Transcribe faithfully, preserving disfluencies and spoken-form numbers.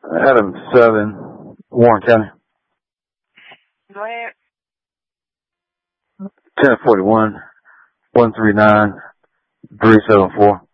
Adam seven, Warren County. Go ahead. ten forty-one, one three nine, three seven four.